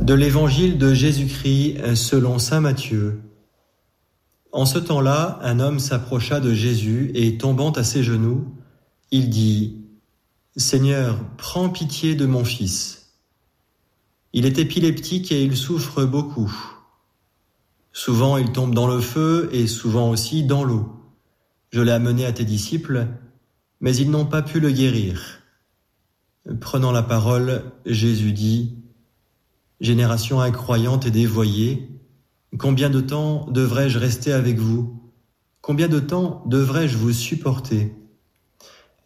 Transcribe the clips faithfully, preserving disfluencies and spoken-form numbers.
De l'Évangile de Jésus-Christ selon saint Matthieu. En ce temps-là, un homme s'approcha de Jésus et, tombant à ses genoux, il dit « Seigneur, prends pitié de mon fils. Il est épileptique et il souffre beaucoup. Souvent il tombe dans le feu et souvent aussi dans l'eau. Je l'ai amené à tes disciples, mais ils n'ont pas pu le guérir. » Prenant la parole, Jésus dit « Génération incroyante et dévoyée, combien de temps devrais-je rester avec vous? Combien de temps devrais-je vous supporter? Amenez-le-moi. »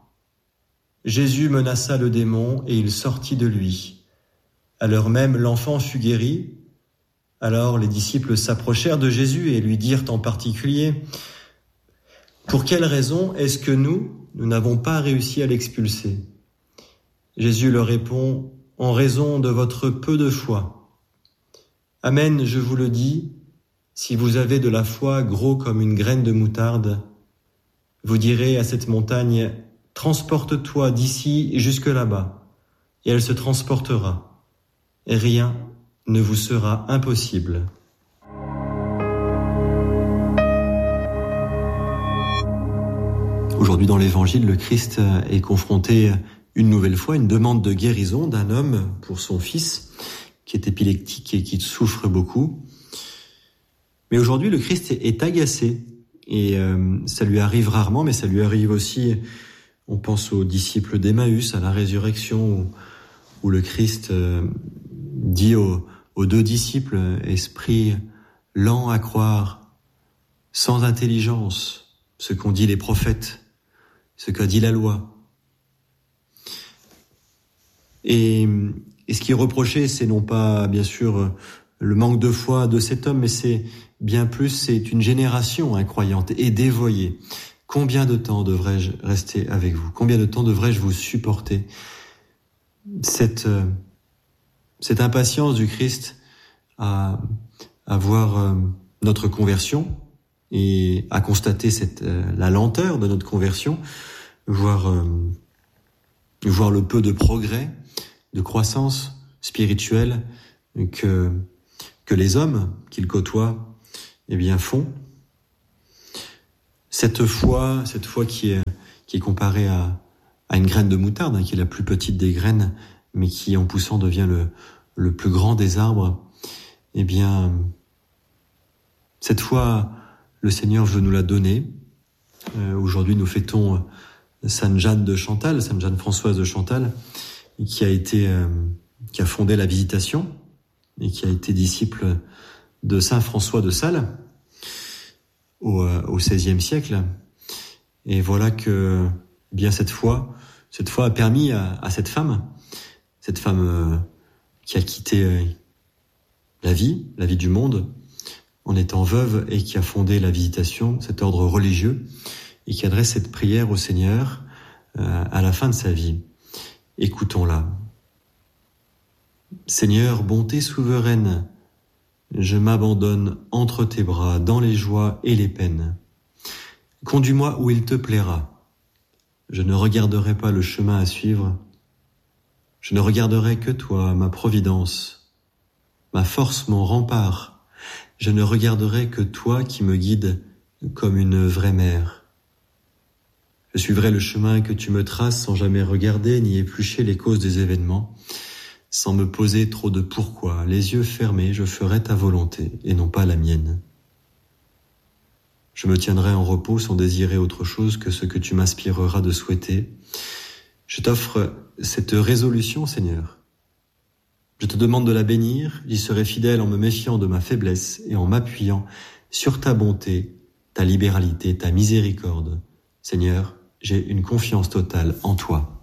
Jésus menaça le démon et il sortit de lui. À l'heure même, l'enfant fut guéri. Alors les disciples s'approchèrent de Jésus et lui dirent en particulier « Pour quelle raison est-ce que nous, nous n'avons pas réussi à l'expulser ?» Jésus leur répond « En raison de votre peu de foi. Amen, je vous le dis, si vous avez de la foi gros comme une graine de moutarde, vous direz à cette montagne « Transporte-toi d'ici jusque là-bas », et elle se transportera. Et rien ne vous sera impossible. Aujourd'hui dans l'Évangile, le Christ est confronté une nouvelle fois à une demande de guérison d'un homme pour son fils qui est épileptique et qui souffre beaucoup. Mais aujourd'hui, le Christ est agacé et euh, ça lui arrive rarement, mais ça lui arrive aussi, on pense aux disciples d'Emmaüs, à la résurrection, où, où le Christ euh, dit aux, aux deux disciples, esprit lent à croire, sans intelligence, ce qu'ont dit les prophètes, ce qu'a dit la loi. Et, et ce qui est reproché, c'est non pas, bien sûr, le manque de foi de cet homme, mais c'est bien plus, c'est une génération incroyante et dévoyée. Combien de temps devrais-je rester avec vous? Combien de temps devrais-je vous supporter? Cette, cette impatience du Christ à, à voir notre conversion et à constater cette, la lenteur de notre conversion, voir, voir le peu de progrès, de croissance spirituelle que, que les hommes qu'il côtoie, eh bien, font. Cette foi, cette foi qui est, qui est comparée à, à une graine de moutarde, hein, qui est la plus petite des graines, mais qui, en poussant, devient le, le plus grand des arbres, eh bien, cette foi, le Seigneur veut nous la donner. Euh, aujourd'hui, nous fêtons Sainte Jeanne de Chantal, Sainte Jeanne Françoise de Chantal, qui a été, euh, qui a fondé la Visitation et qui a été disciple de Saint François de Sales au, euh, au seizième siècle. Et voilà que, eh bien, cette foi, cette foi a permis à, à cette femme, cette femme euh, qui a quitté euh, la vie, la vie du monde, en étant veuve et qui a fondé la Visitation, cet ordre religieux, et qui adresse cette prière au Seigneur euh, à la fin de sa vie. Écoutons-la. Seigneur, bonté souveraine, je m'abandonne entre tes bras dans les joies et les peines. Conduis-moi où il te plaira. Je ne regarderai pas le chemin à suivre. Je ne regarderai que toi, ma providence, ma force, mon rempart. Je ne regarderai que toi qui me guides comme une vraie mère. Je suivrai le chemin que tu me traces sans jamais regarder ni éplucher les causes des événements, sans me poser trop de pourquoi. Les yeux fermés, je ferai ta volonté et non pas la mienne. Je me tiendrai en repos sans désirer autre chose que ce que tu m'inspireras de souhaiter. Je t'offre cette résolution, Seigneur. Je te demande de la bénir, j'y serai fidèle en me méfiant de ma faiblesse et en m'appuyant sur ta bonté, ta libéralité, ta miséricorde. Seigneur, j'ai une confiance totale en toi.